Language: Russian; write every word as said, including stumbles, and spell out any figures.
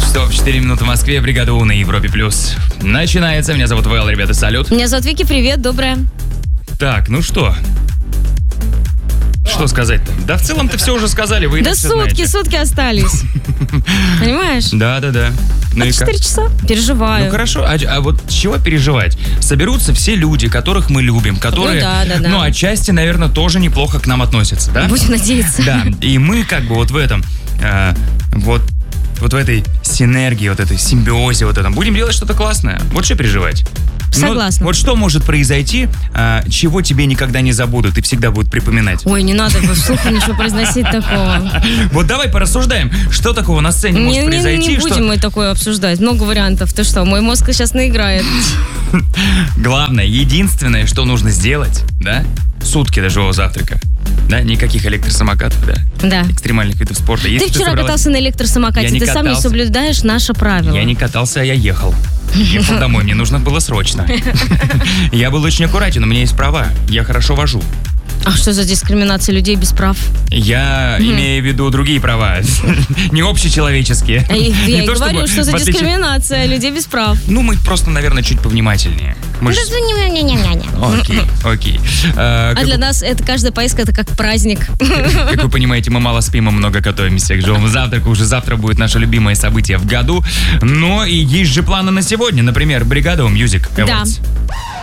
часов четыре минуты в Москве, бригада У на Европе плюс. Начинается. Меня зовут Вэл, ребята, салют. Меня зовут Вики, привет, доброе. Так, ну что? Что сказать-то? Да в целом-то все уже сказали, вы и Да так всё сутки, знаете. сутки остались. Понимаешь? Да, да, да. Ну и как? Четыре часа. Переживаю. Ну хорошо, а, а вот чего переживать? Соберутся все люди, которых мы любим, которые, Ну да, да, да. ну, отчасти, наверное, тоже неплохо к нам относятся, да? Будем надеяться. Да, и мы как бы вот в этом, э, вот, вот в этой синергии, вот этой симбиозе, вот этом, будем делать что-то классное. Вот что переживать? Согласна. Ну, вот что может произойти, а, чего тебе никогда не забудут и всегда будут припоминать? Ой, не надо вслух ничего произносить такого. Вот давай порассуждаем, что такого на сцене Не, может не, произойти. не что... будем мы такое обсуждать. Много вариантов. Ты что, мой мозг сейчас наиграет. Главное, единственное, что нужно сделать, да, сутки до живого завтрака, да, никаких электросамокатов, да, Да. экстремальных видов спорта. Если Ты вчера собралась- катался на электросамокате, Я не ты сам не катался. соблюдаешь наше правило. Я не катался, а я ехал. Ехал домой, мне нужно было срочно. Я был очень аккуратен, у меня есть права, я хорошо вожу. А что за дискриминация людей без прав? Я имею в виду другие права, не общечеловеческие. А Я, Не я и то, говорю, чтобы, что за в отличие- дискриминация людей без прав. Ну, мы просто, наверное, чуть повнимательнее. Мы ж- Окей, окей. А, А как для вы- нас это каждая поездка это как праздник. Как вы понимаете, мы мало спим и много готовимся к живому завтраку. Уже завтра будет наше любимое событие в году. Но и есть же планы на сегодня. Например, бригада Music Awards.